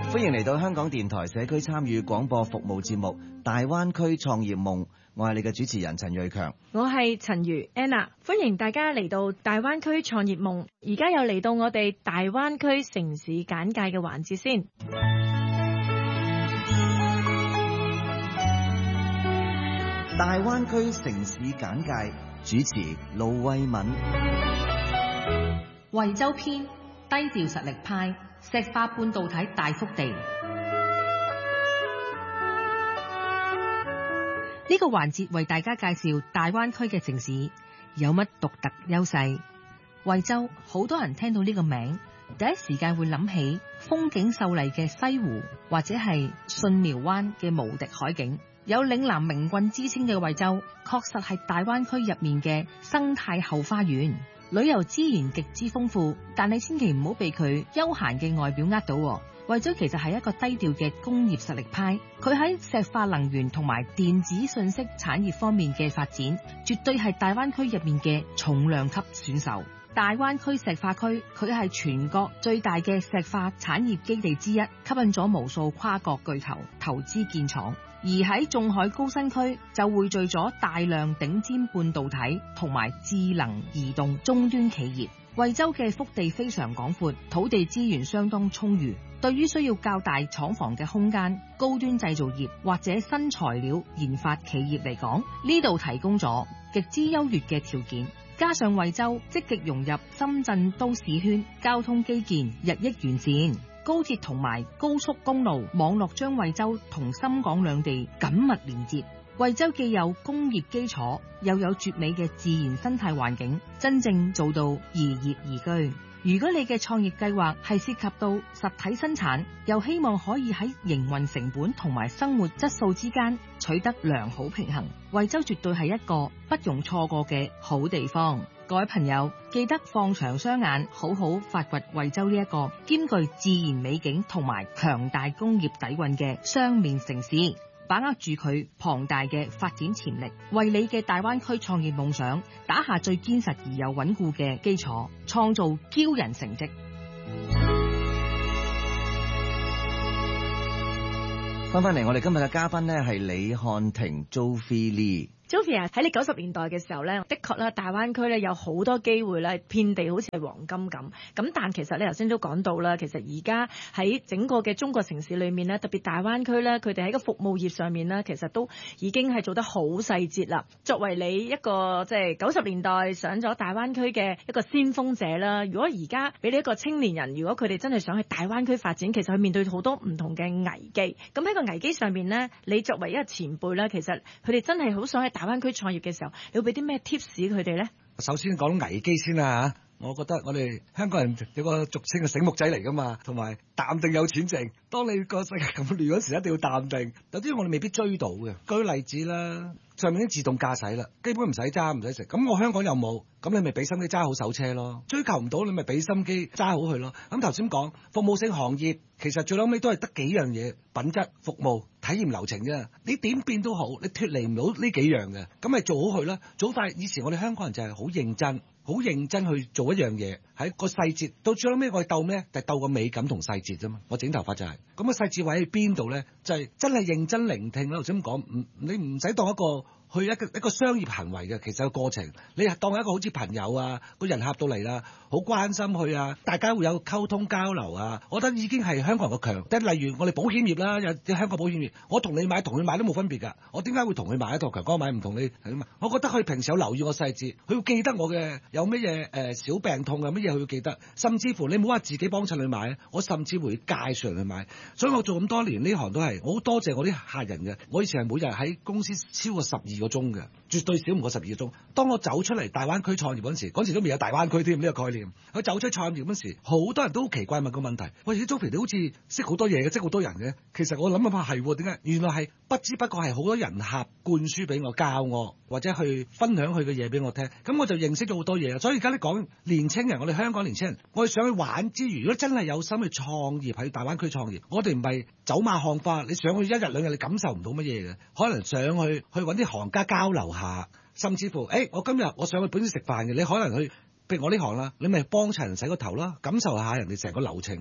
歡迎嚟到香港電台社區參與廣播服務節目《大灣區創業夢》，我係你嘅主持人陳瑞強， 我係陳如 Anna， 歡迎大家嚟到大灣區創業夢。而家又嚟到我哋大灣區城市簡介嘅環節先。 大灣區城市簡介主持盧慧敏。 惠州篇，低調實力派，石化半導體大福地。呢個環節為大家介紹大灣區嘅城市有乜獨特優勢。惠州好多人聽到呢個名，第一時間會諗起風景秀麗嘅西湖，或者係巽寮灣嘅無敵海景。有嶺南名郡之稱嘅惠州，確實係大灣區入面嘅生態後花園，旅遊資源極之豐富。但你千祈唔好被佢悠閒嘅外表呃到。惠州其實係一個低調嘅工業實力派，佢喺石化能源同埋電子信息產業方面嘅發展，絕對係大灣區入面嘅重量級選手。大灣區石化區，佢係全國最大嘅石化產業基地之一，吸引咗無數跨國巨頭投資建廠。而喺仲海高新區就匯聚咗大量頂尖半導體同埋智能移動終端企業。惠州嘅腹地非常廣闊，土地資源相當充裕，對於需要較大廠房嘅空間、高端製造業或者新材料研發企業嚟講，呢度提供咗極之優越嘅條件。加上惠州積極融入深圳都市圈，交通基建日益完善，高鐵同埋高速公路網絡將惠州同深港兩地緊密連接。惠州既有工業基礎，又有絕美嘅自然生態環境，真正做到宜業宜居。如果你嘅創業計劃係涉及到實體生產，又希望可以喺營運成本同埋生活質素之間取得良好平衡，惠州絕對係一個不容錯過嘅好地方。各位朋友，記得放長雙眼，好好發掘惠州呢一個兼具自然美景同埋強大工業底蘊嘅雙面城市，把握住佢龐大嘅發展潛力，為你嘅大灣區創業夢想打下最堅實而又穩固嘅基礎，創造驕人成績。 翻返嚟，我哋今日嘅嘉賓呢係李漢庭 Joffy Lee。Joffy 喺你90年代嘅時候咧，的確啦，大灣區咧有好多機會咧，遍地好似係黃金咁。咁但其實你頭先都講到啦，其實而家喺整個嘅中國城市裏面咧，特別大灣區咧，佢哋喺個服務業上面咧，其實都已經係做得好細節啦。作為你一個即係90年代上咗大灣區嘅一個先鋒者啦，如果而家俾你一個青年人，如果佢哋真係想去大灣區發展，其實佢面對好多唔同嘅危機。咁喺個危機上面咧，你作為一個前輩啦，其實佢哋真係好想喺大灣區創業嘅時候，你會俾啲咩 tips 佢哋咧？ 首先講危機先啦嚇，我覺得我哋香港人有個俗稱嘅醒目仔嚟噶嘛，同埋淡定有錢剩。當你個世界咁亂嗰時，一定要淡定。有啲我哋未必追到嘅。舉例子啦，上面已經自動駕駛啦，基本唔使揸唔使食。咁我香港又冇，咁你咪俾心機揸好手車咯。追求唔到你咪俾心機揸好佢咯。咁頭先講服務性行業，其實最後尾都係得幾樣嘢：品質、服務、體驗流程啫。你點變都好，你脫離唔到呢幾樣嘅，咁咪做好佢啦。早快以前我哋香港人就係好認真。好認真去做一樣嘢，喺個細節到最後尾我哋鬥咩？就係鬥個美感同細節啫嘛。我整頭髮就係咁，個細節位喺邊度咧？就係真係認真聆聽啦。頭先咁講，你唔使當一個去一個商業行為嘅，其實個過程你當一個好似朋友啊，個人合到嚟啦，好關心佢啊，大家會有溝通交流啊。我覺得已經係香港人嘅強。即係例如我哋保險業啦，有香港保險業，我同你買同佢買都冇分別㗎。我點解會同佢買一套強哥買唔同你係嘛？我覺得佢平時有留意我細節，佢要記得我嘅有乜嘢小病痛啊乜嘢佢要記得，甚至乎你唔好話自己幫襯去買，我甚至會介紹人去買。所以我做咁多年呢行都係我好多謝我啲客人嘅。我以前係每日喺公司超過12個鐘嘅，絕對少唔過12個鐘。當我走出嚟大灣區創業嗰陣時都未有大灣區添呢個概念。佢走出創業嗰陣時，好多人都好奇怪問個問題：喂，啲Joffy你好似識好多嘢嘅，識好多人嘅。其實我諗諗下係點解？原來係不知不覺係好多人客灌輸俾我，教我或者去分享佢嘅嘢俾我聽。咁我就認識咗好多嘢。所以而家你講年青人，我哋香港年青人，我哋想去玩之餘，如果真係有心去創業喺大灣區創業，我哋唔係走馬看花。你上去一日兩日，你感受唔到乜嘢嘅。可能上去揾啲行家交流下，甚至乎我今日我上去本身食飯嘅，你可能去譬如我呢行啦，你咪幫襯人洗個頭啦，感受下人哋成個流程咯。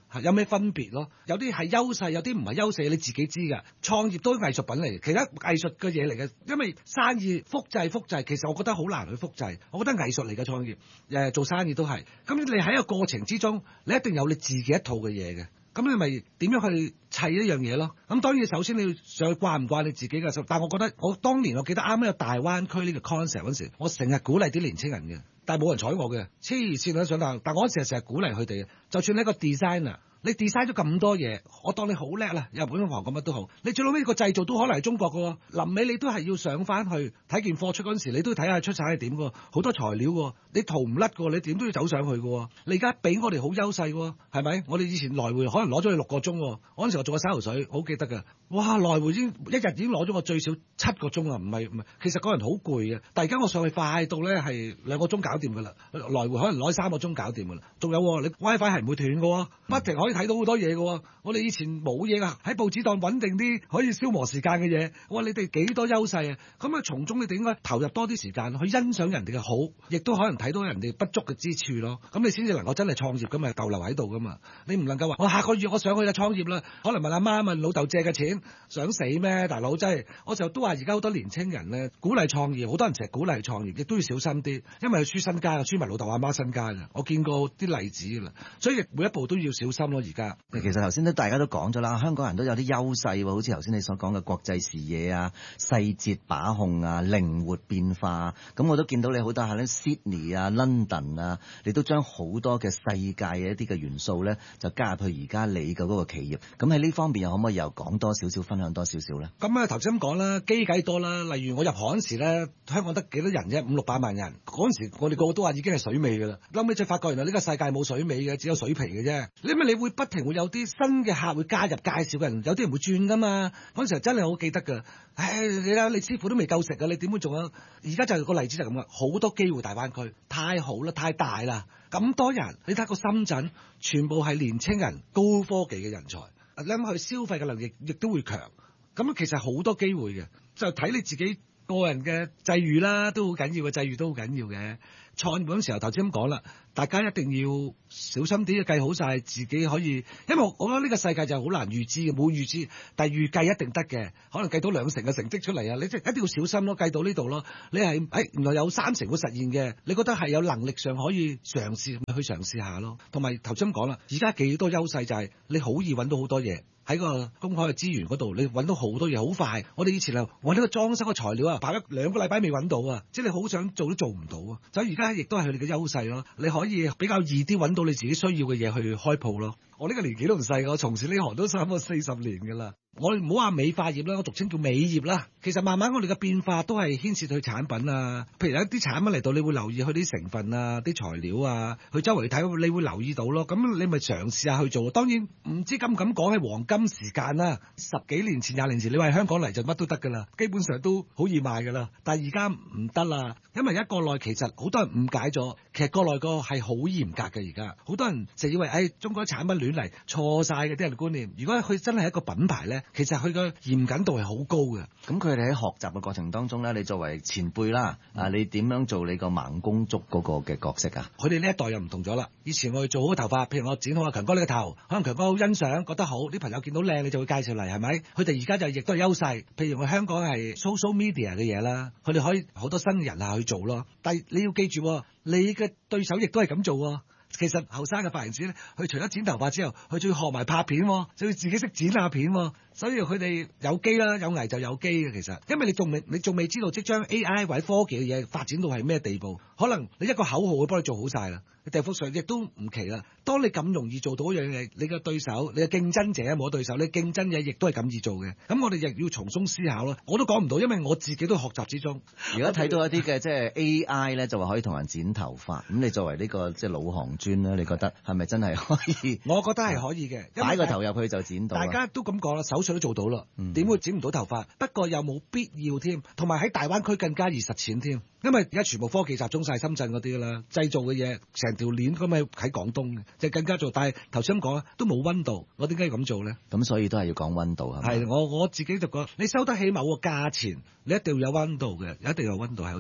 有咩分別咯？有啲係優勢，有啲唔係優勢，你自己知㗎。創業都係藝術品嚟，其他藝術嘅嘢嚟嘅。因為生意複製，其實我覺得好難去複製。我覺得藝術嚟嘅創業，做生意都係。咁你喺個過程之中，你一定有你自己一套嘅嘢嘅。咁你咪點樣去砌一樣嘢咯？咁當然首先你要上去慣唔慣你自己嘅。但係我覺得我當年我記得啱啱有大灣區呢個 concept 嗰時，我成日鼓勵啲年青人嘅，但係冇人睬我嘅，黐線都上但我嗰時係成日鼓勵佢哋嘅。就算你一個 designer，你 design 咗咁多嘢，我當你好叻啦，日本韓國乜都好，你最後尾個製造都可能係中國嘅喎。臨尾你都係要上翻去睇件貨出嗰陣時，你都要睇下出產係點嘅，好多材料嘅，你逃唔甩嘅，你點都要走上去嘅。你而家比我哋好優勢喎，係咪？我哋以前來回可能攞咗你6個鐘，嗰陣時我做個洗頭水，好記得㗎。哇，來回一日已經攞咗我最少7個鐘啊！唔係，其實個人好攰嘅。但係而家我上去快到咧係2個鐘搞掂㗎啦，來回可能攞3個鐘搞掂㗎啦。仲有你 WiFi 係唔會斷嘅，不停可以睇到好多嘢嘅。我哋以前冇嘢㗎，喺報紙檔穩定啲可以消磨時間嘅嘢。我話你哋幾多優勢啊！咁啊，從中你哋應該投入多啲時間去欣賞人哋嘅好，亦都可能睇到人哋不足嘅之處咯。咁你先至能夠真係創業㗎嘛，逗留喺度㗎嘛。你唔能夠話我下個月我上去就創業啦，可能問阿媽問老豆借嘅錢。想死咩？大佬真係，我就都話而家好多年青人咧鼓勵創業，好多人成日鼓勵創業，亦都要小心啲，因為佢輸身家，輸埋老豆阿媽身家嘅。我見過啲例子㗎啦，所以每一步都要小心咯。而家其實頭先都大家都講咗啦，香港人都有啲優勢喎，好似頭先你所講嘅國際視野啊、細節把控啊、靈活變化。咁我都見到你好多喺 Sydney 啊、London 啊，你都將好多嘅世界嘅一啲嘅元素咧，就加入去而家你嘅嗰個企業。咁喺呢方面又可唔可以又講多少少分享多少少咧？ 咁啊頭先咁講啦，機計多啦。例如我入行嗰時咧，香港得幾多人啫？500-600萬人。嗰陣時我哋個個都話已經係水尾㗎啦。後尾就發覺原來呢個世界冇水尾嘅，只有水皮嘅啫。因為你會不停會有啲新嘅客會加入介紹嘅人，有啲人會轉㗎嘛。嗰陣時真係好記得㗎。唉，你睇你師傅都未夠食㗎，你點會做啊？而家就個例子就咁啦，好多機會大灣區，太好啦，太大啦，咁多人。你睇個深圳，全部係年青人，高科技嘅人才。你諗佢消費嘅能力亦都會強。咁其實好多機會嘅，就睇你自己個人嘅際遇啦，都好緊要嘅，際遇都好緊要嘅。創業嗰陣時候，頭先咁講啦，大家一定要小心啲，計好晒自己可以，因為我覺得呢個世界就好難預知嘅，冇預知，但係預計一定得嘅，可能計到2成嘅成績出嚟啊！你即係一定要小心咯，計到呢度咯。你係原來有3成會實現嘅，你覺得係有能力上可以嘗試去嘗試下咯。同埋頭先咁講啦，而家幾多優勢就係你好易揾到好多嘢。喺個公開嘅資源嗰度，你揾到好多嘢，好快。我哋以前啊，揾呢個裝修嘅材料啊，排咗2個禮拜未揾到啊，即係你好想做都做唔到啊。所以而家亦都係佢哋嘅優勢咯，你可以比較易啲揾到你自己需要嘅嘢去開鋪咯。我呢個年紀都唔細，我從事呢行都差唔多40年㗎啦。我唔好話美化業啦，我俗稱叫美業啦。其實慢慢我哋嘅變化都係牽涉到產品啊，譬如有一啲產品嚟到，你會留意佢啲成分啊、啲材料啊，去周圍睇，你會留意到咯。咁你咪嘗試下去做。當然唔知敢唔敢講係黃金時間啦。10幾年前、20年前，你話香港嚟就乜都得㗎啦，基本上都好易賣㗎啦。但係而家唔得啦，因為而家國內其實好多人誤解咗，其實國內個係好嚴格嘅。而家好多人就以為中國產品亂嚟，錯晒嘅啲人觀念。如果佢真係一個品牌咧，其實佢個嚴謹度係好高嘅。 咁佢哋喺學習嘅過程當中咧，你作為前輩啦，你點樣做你個盲公竹嗰個嘅角色啊？ 佢哋呢一代又唔同咗啦。以前我哋做好頭髮，譬如我剪好阿強哥呢個頭，可能強哥好欣賞，覺得好，啲朋友見到靚，你就會介紹嚟，係咪？佢哋而家就亦都係優勢。譬如我香港係 social media 嘅嘢啦，佢哋可以好多新人啊去做咯。但係你要記住，你嘅對手亦都係咁做。其實後生嘅髮型師咧，佢除咗剪頭髮之後，佢仲要學埋拍片，就要自己識剪下片。所以佢哋有機啦，有危就有機嘅。其實，因為你仲未知道即將 AI 或者科技嘅嘢發展到係咩地步，可能你一個口號會幫你做好晒啦。地幅上亦都唔奇啦。當你咁容易做到一樣嘢，你嘅對手、你嘅競爭者冇對手，你競爭嘢亦都係咁易做嘅。咁我哋亦要從鬆思考咯。我都講唔到，因為我自己都學習之中。 而家睇到一啲嘅即係 AI 咧，就話可以同人剪頭髮。咁你作為呢個即係老行專咧，你覺得係咪真係可以？ 我覺得係可以嘅， 擺個頭入去就剪到。 大家都咁講啦，手術都做到啦，點會剪唔到頭髮？不過又冇必要添，同埋喺大灣區更加易實踐添。因為而家全部科技集中晒深圳嗰啲啦，製造嘅嘢成條鏈咁咪喺廣東嘅，就更加做。但係頭先咁講都冇溫度，我點解要咁做咧？ 咁所以都係要講溫度係咪？ 我自己就覺得，你收得起某個價錢，你一定要有溫度嘅，一定要有溫度喺度剪。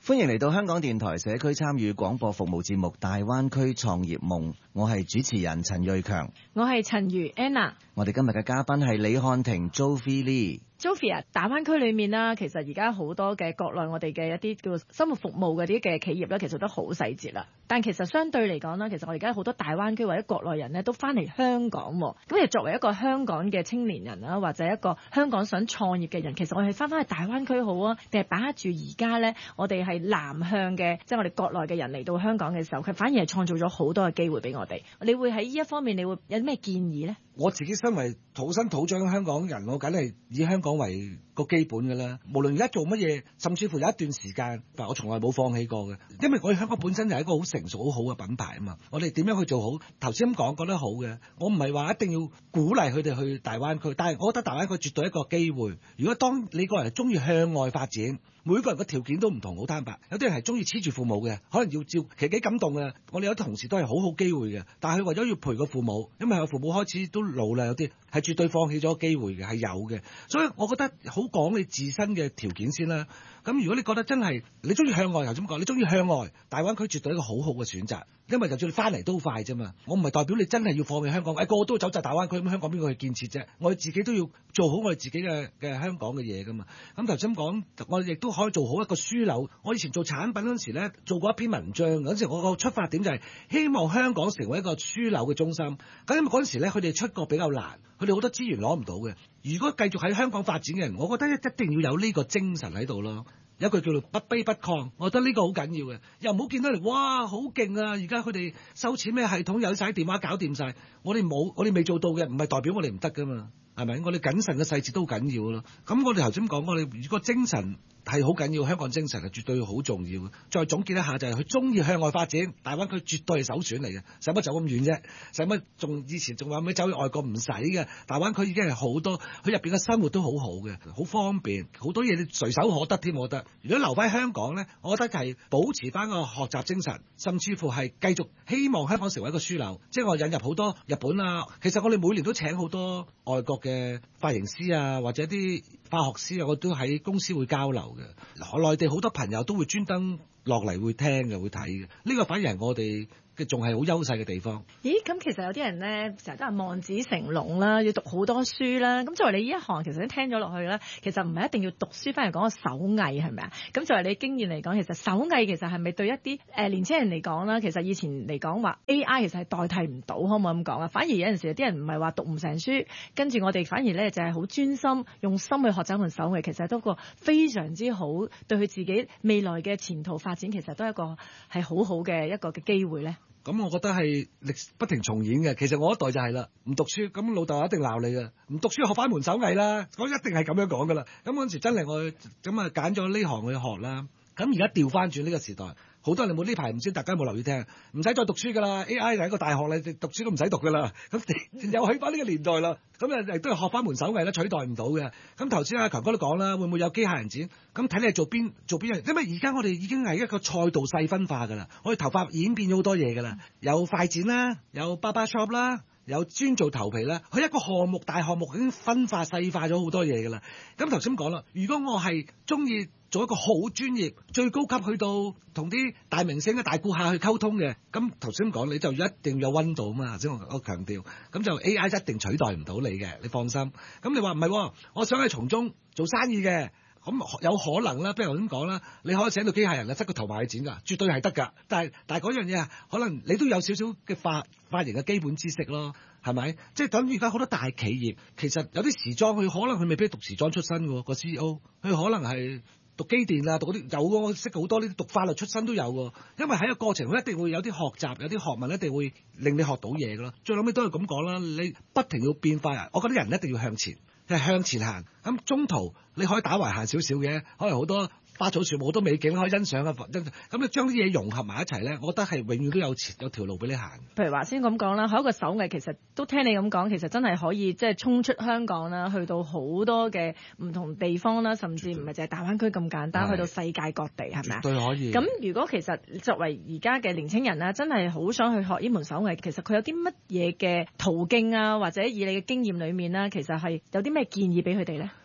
歡迎嚟到香港電台社區參與廣播服務節目《大灣區創業夢》，我係主持人陳瑞強， 我係陳如 Anna。 我哋今日嘅嘉賓係李漢庭 Jovi Lee。Jovi 大灣區裏面啦，其實而家好多嘅國內我哋嘅一啲叫生活服務嗰啲嘅企業咧，其實都好細節啦。但其實相對嚟講啦，其實我而家好多大灣區或者國內人咧都翻嚟香港喎。咁其實作為一個香港嘅青年人啦，或者一個香港想創業嘅人，其實我哋翻去大灣區好啊，定係把握住而家咧，我哋係南向嘅，即係我哋國內嘅人嚟到香港嘅時候，佢反而係創造咗好多嘅機會俾我哋。你會喺呢一方面，你會有啲咩建議咧？ 我自己身為土生土長嘅香港人，我梗係以香港為個基本㗎啦。無論而家做乜嘢，甚至乎有一段時間，但我從來冇放棄過嘅。因為我哋香港本身就係一個好成熟、好好嘅品牌啊嘛。我哋點樣去做好？頭先咁講覺得好嘅，我唔係話一定要鼓勵佢哋去大灣區，但係我覺得大灣區絕對係一個機會。如果當你個人係中意向外發展，每個人嘅條件都唔同，好坦白。有啲人係中意黐住父母嘅，可能要照，其實幾感動嘅。我哋有啲同事都係好好機會嘅，但係佢為咗要陪個父母，因為佢父母開始都老啦，有啲係絕對放棄咗機會嘅，係有嘅。所以我覺得好講你自身嘅條件先啦。咁如果你覺得真係你中意向外，頭先講你中意向外，大灣區絕對係一個好好嘅選擇。因為就算你翻嚟都快啫嘛，我唔係代表你真係要放棄香港，個個都走曬大灣區，咁香港邊個去建設啫？我哋自己都要做好我哋自己嘅香港嘅嘢噶嘛。咁頭先講，我哋亦都可以做好一個樞紐。我以前做產品嗰陣時咧，做過一篇文章，嗰陣時我個出發點就係希望香港成為一個樞紐嘅中心。咁因為嗰陣時咧，佢哋出國比較難，佢哋好多資源攞唔到嘅。如果繼續喺香港發展嘅人，我覺得一定要有呢個精神喺度咯。有句叫做不卑不亢，我覺得呢個好緊要嘅。又唔好見到嚟，哇好勁啊！而家佢哋收錢咩系統有晒電話搞掂晒，我哋冇，我哋未做到嘅，唔係代表我哋唔得噶嘛，係咪？我哋謹慎嘅細節都好緊要咯。咁我哋頭先講，我哋如果精神係好緊要，香港精神係絕對好重要嘅。再總結一下就係佢中意向外發展，大灣區絕對係首選嚟嘅。使乜走咁遠啫？使乜以前仲話咩走去外國唔使嘅？大灣區已經係好多，佢入邊嘅生活都好好嘅，好方便，好多嘢你隨手可得添。我覺得如果留翻香港咧，我覺得係保持翻個學習精神，甚至乎係繼續希望香港成為一個樞紐。即係我引入好多日本啊，其實我哋每年都請好多外國嘅髮型師啊，或者啲化學師啊，我都喺公司會交流嘅。內地好多朋友都會專登落嚟會聽嘅，會睇嘅。呢個反而係我哋嘅仲係好優勢嘅地方。 咦，咁其實有啲人咧成日都係望子成龍啦，要讀好多書啦。咁作為你呢一行，其實都聽咗落去啦，其實唔係一定要讀書，翻嚟講個手藝係咪啊？咁作為你經驗嚟講，其實手藝其實係咪對一啲年輕人嚟講啦？其實以前嚟講話 AI 其實係代替唔到，可唔可以咁講啊？反而有陣時有啲人唔係話讀唔成書，跟住我哋反而咧就係好專心用心去學習門手藝，其實都個非常之好，對佢自己未來嘅前途發展，其實都係一個係好好嘅一個嘅機會咧。 咁我覺得係歷不停重演嘅。其實我一代就係啦，唔讀書，咁老豆一定鬧你嘅。唔讀書學翻門手藝啦，我一定係咁樣講噶啦。咁嗰陣時真係我咁啊揀咗呢行去學啦。咁而家調翻轉呢個時代，好多人冇呢排唔知大家有冇留意聽，唔使再讀書噶啦 ，AI 係一個大學你讀書都唔使讀噶啦。咁又去翻呢個年代啦，咁亦都係學翻門手藝啦，取代唔到嘅。咁頭先阿強哥都講啦，會唔會有機械人剪？咁睇你係做邊樣，因為而家我哋已經係一個賽道細分化噶啦，我哋頭髮演變咗好多嘢噶啦，有快剪啦，有 barber shop 啦。有專做頭皮啦，佢一個項目大項目已經分化細化咗好多嘢㗎啦。咁頭先講啦，如果我係中意做一個好專業、最高級去到同啲大明星嘅大顧客去溝通嘅，咁頭先講你就一定要有溫度啊嘛。頭先我強調，咁就 AI 一定取代唔到你嘅，你放心。咁你話唔係，我想喺從中做生意嘅。咁有可能啦，不如我咁講啦，你可以請到機械人啦，塞個頭埋去剪㗎，絕對係得㗎。但係嗰樣嘢啊，可能你都有少少嘅髮型嘅基本知識咯，係咪？即係等於而家好多大企業，其實有啲時裝，佢可能佢未必讀時裝出身嘅個 CEO，佢可能係讀機電啊，讀嗰啲有嘅，我識好多呢啲讀法律出身都有嘅。因為喺個過程，佢一定會有啲學習，有啲學問一定會令你學到嘢㗎咯。最後尾都係咁講啦，你不停要變化啊！我覺得人一定要向前。係向前行，咁中途你可以打橫行少少嘅，可能好多花草樹木好多美景可以欣賞啊！咁你將啲嘢融合埋一齊咧，我覺得係永遠都有條路俾你行。譬如話先咁講啦，學一個手藝其實都聽你咁講，其實真係可以即係衝出香港啦，去到好多嘅唔同地方啦，甚至唔係淨係大灣區咁簡單，去到世界各地係咪啊？ 對，可以。 咁如果其實作為而家嘅年輕人啦，真係好想去學呢門手藝，其實佢有啲乜嘢嘅途徑啊，或者以你嘅經驗裡面啦，其實係有啲咩建議俾佢哋咧？ 咁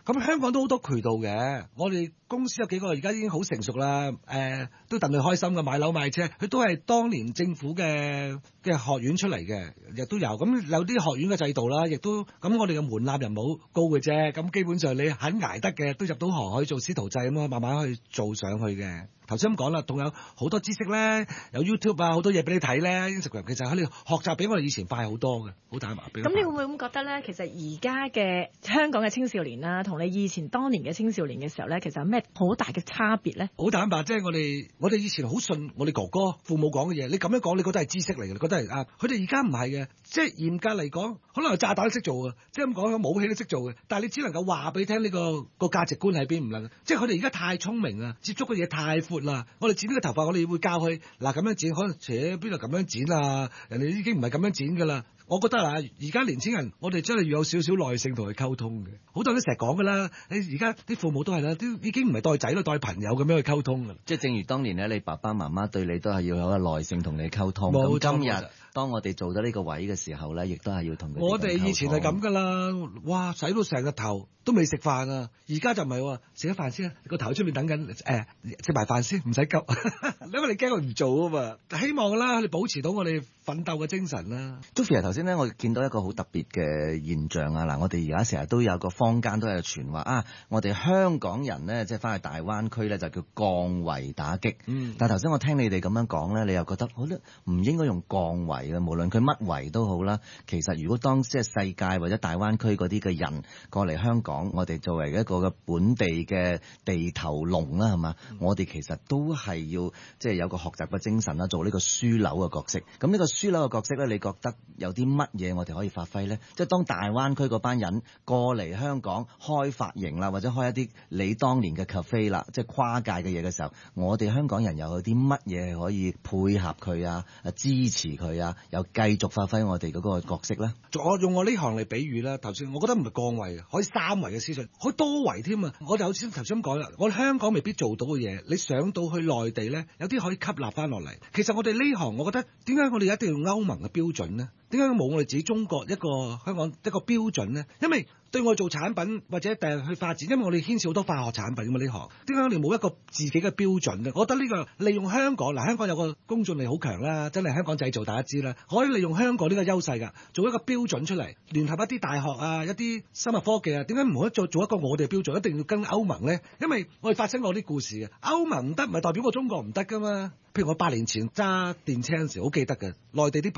咁香港都好多渠道嘅，我哋公司有幾個而家已經好成熟啦，都戥佢開心嘅，買樓買車，佢都係當年政府嘅學院出嚟嘅，亦都有。咁有啲學院嘅制度啦，亦都咁我哋嘅門檻又冇高嘅啫，咁基本上你肯捱得嘅都入到行可以做師徒制咁咯，慢慢去做上去嘅。頭先咁講啦，仲有好多知識咧，有 YouTube 啊，好多嘢俾你睇咧。Instagram 其實喺你學習比我哋以前快好多嘅，好坦白。 咁你會唔會咁覺得咧？其實而家嘅香港嘅青少年啦，同你以前當年嘅青少年嘅時候咧，其實有咩好大嘅差別咧？ 好坦白，即係我哋以前好信我哋哥哥父母講嘅嘢，你咁樣講，你覺得係知識嚟嘅，你覺得係啱。佢哋而家唔係嘅，即係嚴格嚟講，可能炸彈都識做嘅，即係咁講，武器都識做嘅，但係你只能夠話俾你聽呢個價值觀喺邊，唔能。即係佢哋而家太聰明啦，接觸嘅嘢太闊啦。我哋剪呢個頭髮，我哋會教佢嗱咁樣剪，可能扯邊度咁樣剪啊？人哋已經唔係咁樣剪㗎啦。我覺得啊，而家年輕人，我哋真係要有少少耐性同佢溝通嘅。好多人都成日講㗎啦，你而家啲父母都係啦，都已經唔係待仔咯，待朋友咁樣去溝通㗎。 即係正如當年咧，你爸爸媽媽對你都係要有個耐性同你溝通。 冇錯。 咁今日當我哋做到呢個位嘅時候咧，亦都係要同佢。 我哋以前係咁㗎啦，哇，洗到成個頭都未食飯啊！而家就唔係喎，食咗飯先，個頭出面等緊，食埋飯先，唔使急，因為你驚佢唔做啊嘛。希望啦，你保持到我哋奮鬥嘅精神啦。 Sophia 頭先咧，我見到一個好特別嘅現象啊！嗱，我哋而家成日都有個坊間都有傳話啊，我哋香港人咧，即係翻去大灣區咧，就叫降維打擊。但係頭先我聽你哋咁樣講咧，你又覺得好咧，唔應該用降維嘅，無論佢乜維都好啦。其實如果當即係世界或者大灣區嗰啲嘅人過嚟香港，我哋作為一個嘅本地嘅地頭龍啦，係嘛？我哋其實都係要即係有個學習嘅精神啦，做呢個樞紐嘅角色。咁呢個樞紐嘅角色咧，你覺得有啲乜嘢我哋可以發揮咧？即係當大灣區嗰班人過嚟香港開髮型啦，或者開一啲你當年嘅 cafe 啦，即係跨界嘅嘢嘅時候，我哋香港人又有啲乜嘢可以配合佢啊、支持佢啊，又繼續發揮我哋嗰個角色咧？ 我用我呢行嚟比喻啦，頭先我覺得唔係降維，可以三維嘅思想，可以多維添啊！我就好似頭先咁講啦，我哋香港未必做到嘅嘢，你上到去內地咧，有啲可以吸納翻落嚟。其實我哋呢行，我覺得點解我哋一定要歐盟嘅標準咧？點解冇我哋自己中國一個香港一個標準咧？因為對我做產品或者第日去發展，因為我哋牽涉好多化學產品㗎嘛呢行，點解我哋冇一個自己嘅標準咧？我覺得呢個利用香港嗱，香港有個公信力好強啦，真係香港製造大家知啦，可以利用香港呢個優勢㗎，做一個標準出嚟，聯合一啲大學啊、一啲生物科技啊，點解唔可以做一個我哋嘅標準？一定要跟歐盟咧？因為我哋發生過啲故事嘅，歐盟唔得，唔係代表我中國唔得㗎嘛。譬如我8年前揸電車嗰陣時，好記得嘅，內地啲